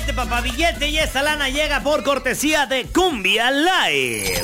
billete, papá, billete. Y esta lana llega por cortesía de Cumbia Live.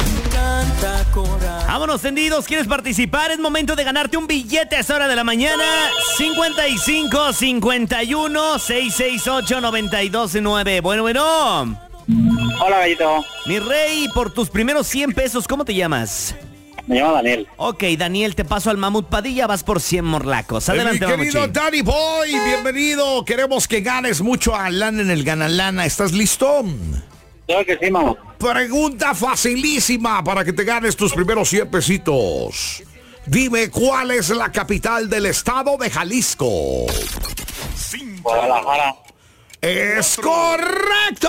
Vámonos tendidos, ¿quieres participar? Es momento de ganarte un billete a esta hora de la mañana. 55 51 668 929. Bueno. Hola, gallito. Mi rey, por tus primeros 100 pesos, ¿cómo te llamas? Me llamo Daniel. Ok, Daniel, te paso al Mamut Padilla, vas por 100 morlacos. Adelante, mi querido Mamuchi. Danny Boy, bienvenido. Queremos que ganes mucho a lana en el Ganalana. ¿Estás listo? Creo que sí, mamá. Pregunta facilísima para que te ganes tus primeros 100 pesitos. Dime, ¿cuál es la capital del estado de Jalisco? Guadalajara. ¡Es correcto!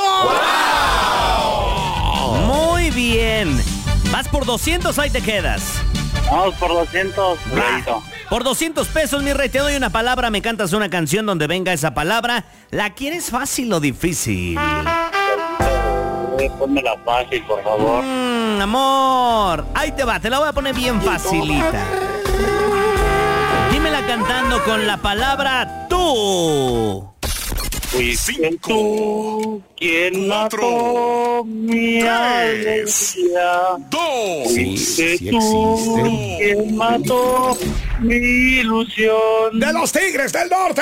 ¡Wow! Muy bien. Vas por 200, ahí te quedas. Vamos por 200, gallito. Por 200 pesos, mi rey, te doy una palabra, me cantas una canción donde venga esa palabra. ¿La quieres fácil o difícil? Pónmela fácil, por favor. Amor, ahí te va, te la voy a poner bien facilita. Dímela cantando con la palabra tú. Fuiste tú quien mató mi alegría. Fuiste tú quien mató mi ilusión. ¡De los Tigres del Norte!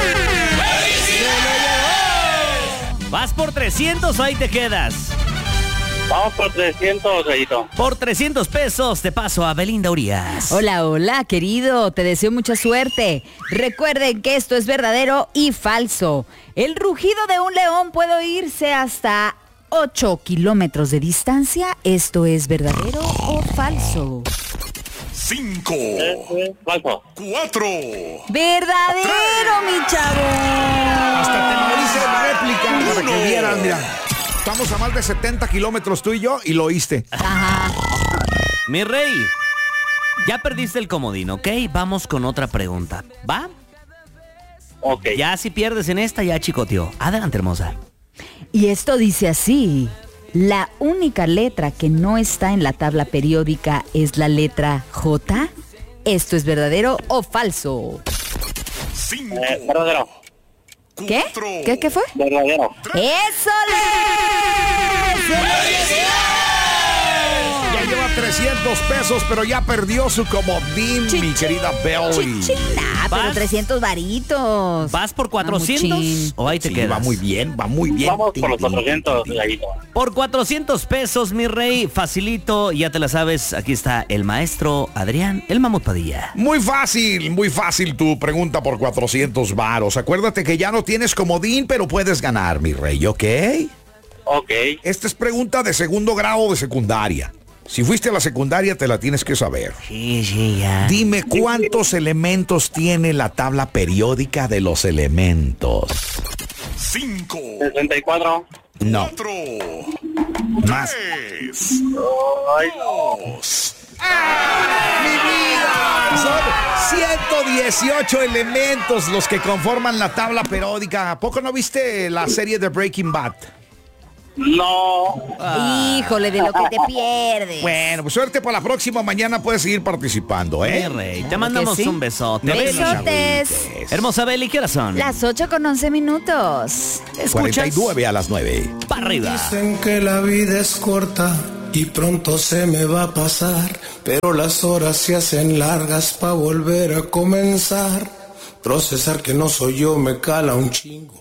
Vas por 300, ahí te quedas. Vamos por 300, gallito. Por 300 pesos te paso a Belinda Urias. Hola, querido. Te deseo mucha suerte. Recuerden que esto es verdadero y falso. El rugido de un león puede oírse hasta 8 kilómetros de distancia. ¿Esto es verdadero o falso? 5, Falso. 4. ¡Verdadero, mi chavo! Hasta te lo hice en réplica para que vieras, mira. Estamos a más de 70 kilómetros tú y yo y lo oíste. Ajá. Mi rey, ya perdiste el comodín, ¿ok? Vamos con otra pregunta, ¿va? Ok. Ya si pierdes en esta, ya chicoteó. Adelante, hermosa. Y esto dice así. La única letra que no está en la tabla periódica es la letra J. ¿Esto es verdadero o falso? 5, Verdadero. ¿Qué? ¿Qué fue? Verdadero. ¡Eso Ya lleva 300 pesos, pero ya perdió su comodín, mi querida Belly. pero ¿Vas? 300 varitos. ¿Vas por 400 Mamuchín. o ahí te Sí, quedas? va muy bien. Vamos por los 400, gallito. Por 400 pesos, mi rey, facilito, ya te la sabes. Aquí está el maestro Adrián, el Mamut Padilla. Muy fácil tu pregunta por 400 varos. Acuérdate que ya no tienes comodín, pero puedes ganar, mi rey, ¿ok? Ok. Esta es pregunta de segundo grado de secundaria. Si fuiste a la secundaria, te la tienes que saber. Sí, ya. Dime cuántos elementos tiene la tabla periódica de los elementos. 5, 64. No. 4, Más. 3, Ay, 2. ¡Mi vida! Son 118 elementos los que conforman la tabla periódica. ¿A poco no viste la serie de Breaking Bad? no. Híjole, de lo que te pierdes. Bueno, pues suerte para la próxima. Mañana puedes seguir participando, Mi ¿eh? rey, te que mandamos sí. un besote. Besotes. Hermosa Beli, ¿qué horas son? Las 8:11. ¿Escuchas? 49 a las 9. Para arriba. Dicen que la vida es corta y pronto se me va a pasar, pero las horas se hacen largas para volver a comenzar. Procesar que no soy yo me cala un chingo.